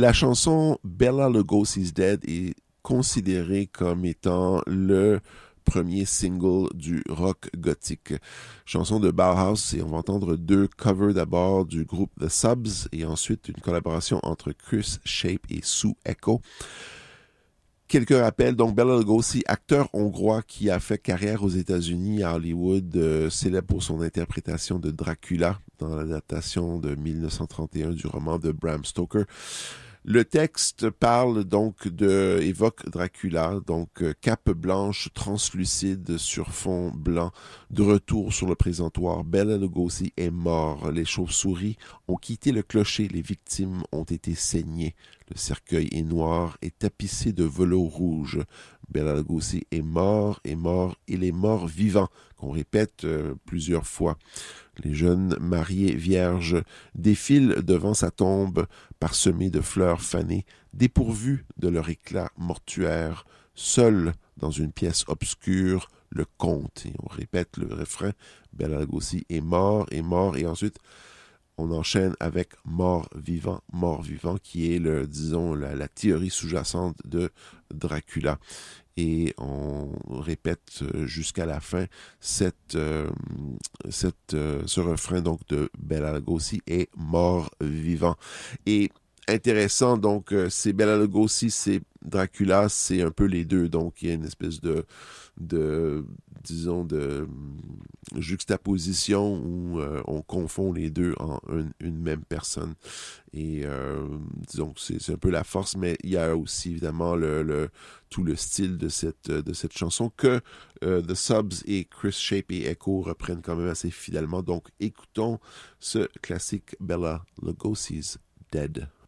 La chanson Bela Lugosi's Dead est considérée comme étant le premier single du rock gothique. Chanson de Bauhaus, et on va entendre deux covers d'abord du groupe The Subs et ensuite une collaboration entre Chris Shape et Sue Echo. Quelques rappels, donc Bela Lugosi, acteur hongrois qui a fait carrière aux États-Unis, à Hollywood, célèbre pour son interprétation de Dracula dans l'adaptation de 1931 du roman de Bram Stoker. Le texte évoque Dracula, donc cape blanche translucide sur fond blanc, de retour sur le présentoir. Bela Lugosi est mort. Les chauves-souris ont quitté le clocher. Les victimes ont été saignées. Le cercueil est noir et tapissé de velours rouge. Bela Lugosi est mort, il est mort vivant, qu'on répète plusieurs fois. Les jeunes mariés vierges défilent devant sa tombe parsemée de fleurs fanées, dépourvues de leur éclat mortuaire, seuls dans une pièce obscure, le comte. Et on répète le refrain, Bela Lugosi est mort, et ensuite on enchaîne avec mort vivant, qui est la théorie sous-jacente de Dracula. Et on répète jusqu'à la fin ce refrain donc de Bela Lugosi est mort vivant. Et intéressant, donc c'est Bela Lugosi, c'est Dracula, c'est un peu les deux, donc il y a une espèce de juxtaposition où on confond les deux en une même personne. Et disons que c'est un peu la force, mais il y a aussi évidemment tout le style de cette chanson que The Subs et Chris Shape et Echo reprennent quand même assez fidèlement. Donc écoutons ce classique Bela Lugosi's Dead.